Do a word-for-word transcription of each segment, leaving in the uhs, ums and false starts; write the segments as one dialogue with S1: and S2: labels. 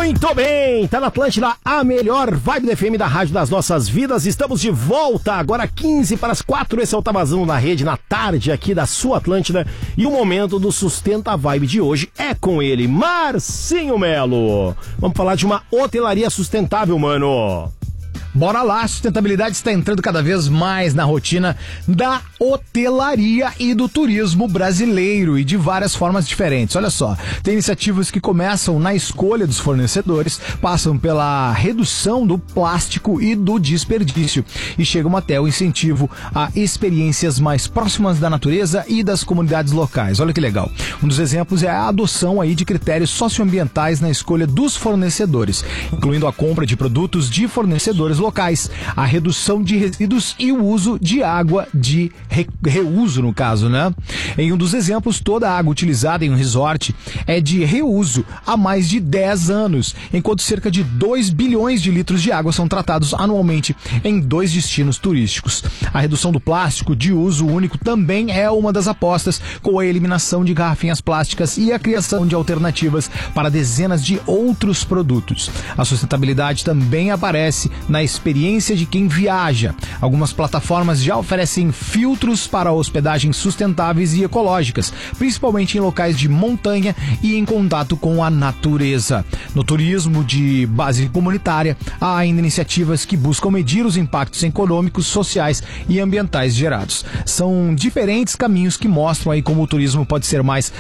S1: Muito bem, tá na Atlântida, a melhor vibe do F M da rádio das nossas vidas. Estamos de volta, agora quinze para as quatro. Esse é o Tá Vazando na Rede, na tarde aqui da sua Atlântida. E o momento do Sustenta a Vibe de hoje é com ele, Marcinho Melo. Vamos falar de uma hotelaria sustentável, mano.
S2: Bora lá, a sustentabilidade está entrando cada vez mais na rotina da hotelaria e do turismo brasileiro e de várias formas diferentes. Olha só, tem iniciativas que começam na escolha dos fornecedores, passam pela redução do plástico e do desperdício e chegam até o incentivo a experiências mais próximas da natureza e das comunidades locais. Olha que legal. Um dos exemplos é a adoção aí de critérios socioambientais na escolha dos fornecedores, incluindo a compra de produtos de fornecedores locais, a redução de resíduos e o uso de água de re- reuso, no caso, né? Em um dos exemplos, toda a água utilizada em um resort é de reuso há mais de dez anos, enquanto cerca de dois bilhões de litros de água são tratados anualmente em dois destinos turísticos. A redução do plástico de uso único também é uma das apostas, com a eliminação de garrafinhas plásticas e a criação de alternativas para dezenas de outros produtos. A sustentabilidade também aparece na experiência de quem viaja. Algumas plataformas já oferecem filtros para hospedagens sustentáveis e ecológicas, principalmente em locais de montanha e em contato com a natureza. No turismo de base comunitária, há ainda iniciativas que buscam medir os impactos econômicos, sociais e ambientais gerados. São diferentes caminhos que mostram aí como o turismo pode ser mais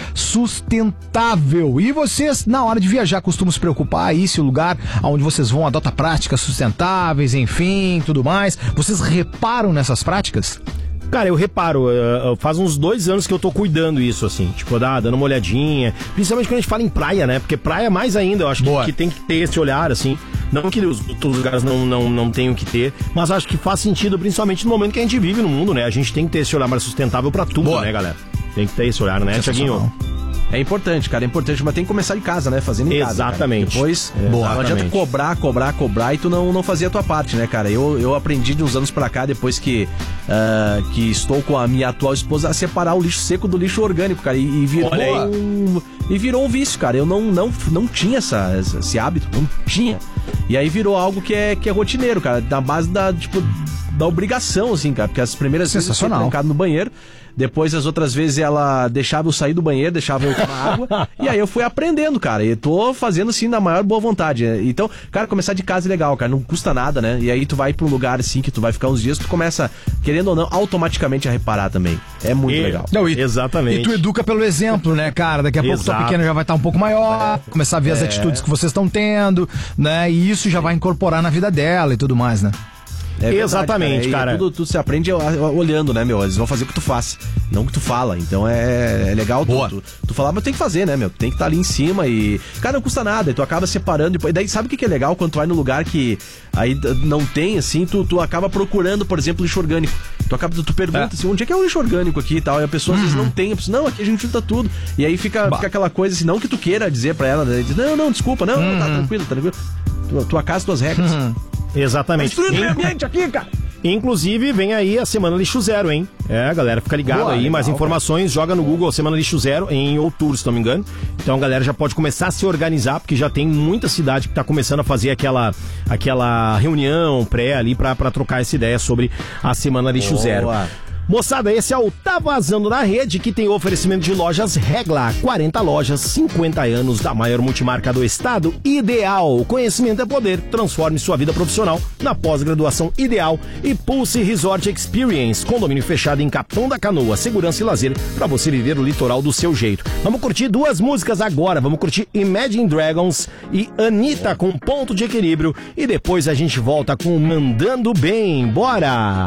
S2: sustentável. E vocês, na hora de viajar, costumam se preocupar aí se o lugar onde vocês vão adota práticas sustentáveis, enfim, tudo mais. Vocês reparam nessas práticas?
S1: Cara, eu reparo, uh, faz uns dois anos que eu tô cuidando isso, assim, tipo, dá, dando uma olhadinha, principalmente quando a gente fala em praia, né, porque praia mais ainda, eu acho que, que tem que ter esse olhar, assim, não que os outros lugares não, não, não tenham que ter, mas acho que faz sentido, principalmente no momento que a gente vive no mundo, né, a gente tem que ter esse olhar mais sustentável pra tudo, Boa. né, galera? Tem que ter esse olhar, né, Thiaguinho?
S3: É importante, cara, é importante, mas tem que começar em casa, né? Fazendo em
S1: Exatamente.
S3: casa. Exatamente. Depois,
S1: Exatamente.
S3: não adianta cobrar, cobrar, cobrar e tu não, não fazer a tua parte, né, cara? Eu, eu aprendi de uns anos pra cá, depois que, uh, que estou com a minha atual esposa, a separar o lixo seco do lixo orgânico, cara. E, e, virou, um, e virou um vício, cara. Eu não, não, não tinha essa, esse hábito, não tinha. E aí virou algo que é, que é rotineiro, cara, da base da, tipo, da obrigação, assim, cara. Porque as primeiras vezes eu fiquei trancado no banheiro. Depois, as outras vezes, ela deixava eu sair do banheiro, deixava eu tomar água. E aí eu fui aprendendo, cara. E tô fazendo, assim, na maior boa vontade. Então, cara, começar de casa é legal, cara. Não custa nada, né? E aí tu vai pra um lugar, assim, que tu vai ficar uns dias, tu começa, querendo ou não, automaticamente a reparar também. É muito
S1: e,
S3: legal.
S2: Não, e,
S1: Exatamente.
S2: E tu educa pelo exemplo, né, cara? Daqui a pouco tua pequena já vai estar um pouco maior, é, começar a ver é. as atitudes que vocês estão tendo, né? E isso já vai incorporar na vida dela e tudo mais, né?
S3: É verdade,
S1: Exatamente, cara.
S3: cara. Tudo, tudo se aprende olhando, né, meu? Eles vão fazer o que tu faz, não o que tu fala. Então é, é legal tu, tu, tu falar, mas tem que fazer, né, meu? Tem que estar ali em cima e... Cara, não custa nada. E tu acaba separando. E daí, sabe o que é legal? Quando tu vai no lugar que aí não tem, assim, tu, tu acaba procurando, por exemplo, lixo orgânico. Tu acaba, tu, tu pergunta é. assim, onde é que é o lixo orgânico aqui e tal? E a pessoa às vezes não tem. A pessoa, não, aqui a gente junta tudo. E aí fica, fica aquela coisa assim, não que tu queira dizer pra ela, né? Diz, não, não, desculpa, não, uhum. não, tá tranquilo, tá tranquilo. Tua, tua casa, tuas regras.
S1: Uhum. Exatamente.
S3: Mas tudo ambiente aqui, cara.
S1: Inclusive, vem aí a Semana Lixo Zero, hein? É, galera, fica ligado Boa, aí, legal, mais informações, cara. Joga no Google Semana Lixo Zero, em outubro, se não me engano. Então a galera já pode começar a se organizar, porque já tem muita cidade que tá começando a fazer aquela, aquela reunião pré ali pra, pra trocar essa ideia sobre a Semana Lixo Boa. Zero. Moçada, esse é o Tá Vazando na Rede, que tem oferecimento de lojas Regla, quarenta lojas, cinquenta anos da maior multimarca do estado, Ideal. Conhecimento é poder, transforme sua vida profissional na pós-graduação Ideal. E Pulse Resort Experience, condomínio fechado em Capitão da Canoa, segurança e lazer para você viver o litoral do seu jeito. Vamos curtir duas músicas agora, vamos curtir Imagine Dragons e Anitta com Ponto de Equilíbrio, e depois a gente volta com Mandando Bem. Bora!